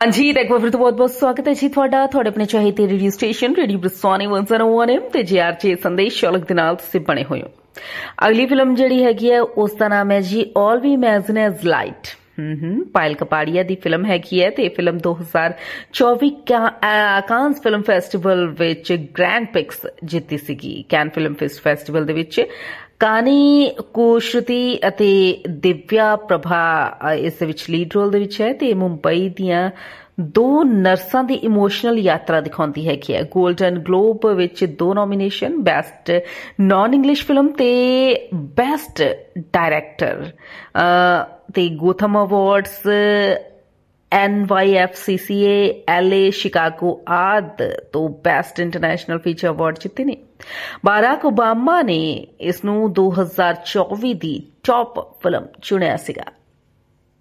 हाँ जी, तो एक बार फिर तो बहुत बहुत स्वागत है जी ਤੁਹਾਡਾ ਆਪਣੇ ਚਾਹੀਦੇ ਰੇਡੀਓ ਸਟੇਸ਼ਨ ਰੇਡੀਓ ਬਰਸਾਨੀ 101 ਤੇ ਜੀਆਰਜੀ ਸੰਦੇਸ਼ ਸ਼ੌਲਕ ਦੇ ਨਾਲ ਤੁਸੀਂ ਬਣੇ ਹੋਏ ਹੋ। ਅਗਲੀ ਫਿਲਮ ਜਿਹੜੀ ਹੈਗੀ ਹੈ ਉਸ ਦਾ ਨਾਮ ਹੈ ਜੀ ਆਲ ਵੀ ਇਮੈਜਿਨ ਐਜ਼ ਲਾਈਟ। ਪਾਇਲ ਕਪਾੜੀਆ ਦੀ ਫਿਲਮ ਹੈਗੀ ਹੈ ਤੇ ਇਹ ਫਿਲਮ 2024 ਕਾਨਸ ਫਿਲਮ ਫੈਸਟੀਵਲ ਵਿੱਚ ਗ੍ਰੈਂਡ ਪਿਕਸ ਜਿੱਤੀ ਸੀਗੀ। ਕੈਨ ਫਿਲਮ ਫੈਸਟੀਵਲ ਦੇ ਵਿੱਚ ਕਾਨੀ ਕੁਸ਼ਰਤੀ ਅਤੇ ਦਿਵਿਆ ਪ੍ਰਭਾ ਇਸ ਦੇ ਵਿੱਚ ਲੀਡ ਰੋਲ ਦੇ ਵਿੱਚ ਹੈ ਤੇ ਮੁੰਬਈ ਦੀਆਂ ਦੋ ਨਰਸਾਂ ਦੀ ਇਮੋਸ਼ਨਲ ਯਾਤਰਾ ਦਿਖਾਉਂਦੀ ਹੈਗੀ ਹੈ। ਗੋਲਡਨ ਗਲੋਬ ਵਿੱਚ 2 nomination, best naan English film ਤੇ ਬੈਸਟ ਡਾਇਰੈਕਟਰ ਤੇ ਗੋਥਮ ਅਵਾਰਡਸ, NYFCCA, LA, शिकागो आदि तो बेस्ट इंटरनेशनल फीचर अवार्ड जिते ने। बाराक ओबामा ने इसनू 2024 दी टॉप फिल्म चुनिया सीगा।